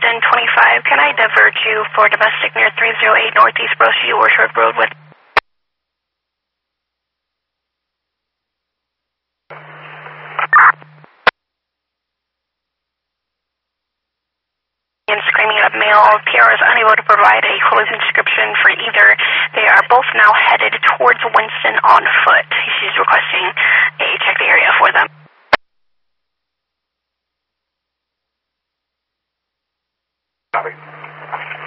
1025. Can I divert you for domestic near 308 Northeast Brossview Orchard Road with and screaming at a male? PR is unable to provide a closing description for either. They are both now headed towards Winston on foot. She's requesting